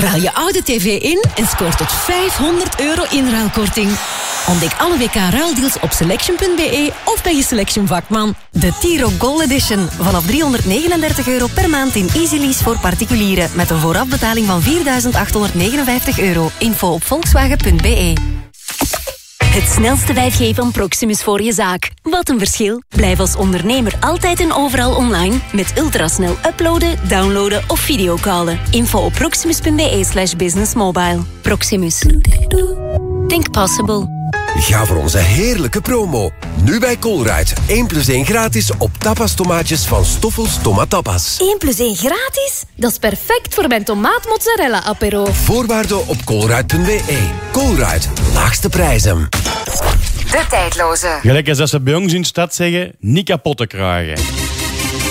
Ruil je oude tv in en scoort tot €500 inruilkorting. Ontdek alle WK-ruildeals op selection.be of bij je Selection vakman. De T-Roc Gold Edition. Vanaf €339 per maand in Easy Lease voor particulieren. Met een voorafbetaling van €4.859. Info op volkswagen.be. Het snelste 5G van Proximus voor je zaak. Wat een verschil. Blijf als ondernemer altijd en overal online. Met ultrasnel uploaden, downloaden of videocallen. Info op proximus.be/businessmobile. Proximus. Think possible. Ga voor onze heerlijke promo. Nu bij Colruyt. 1+1 gratis op tapas tomaatjes van Stoffels Tomatapas. 1+1 gratis? Dat is perfect voor mijn tomaat-mozzarella apero. Voorwaarden op colruyt.be. Colruyt. Laagste prijzen. De tijdloze. Gelijk als dat ze bij ons in de stad zeggen, niet kapot te krijgen.